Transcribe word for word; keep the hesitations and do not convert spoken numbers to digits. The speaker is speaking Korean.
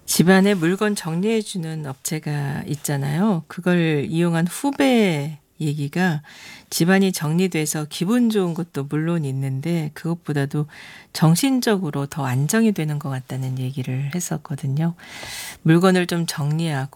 집안에 물건 정리해 주는 업체가 있잖아요. 그걸 이용한 후배 얘기가 집안이 정리돼서 기분 좋은 것도 물론 있는데 그것보다도 정신적으로 더 안정이 되는 것 같다는 얘기를 했었거든요. 물건을 좀 정리하고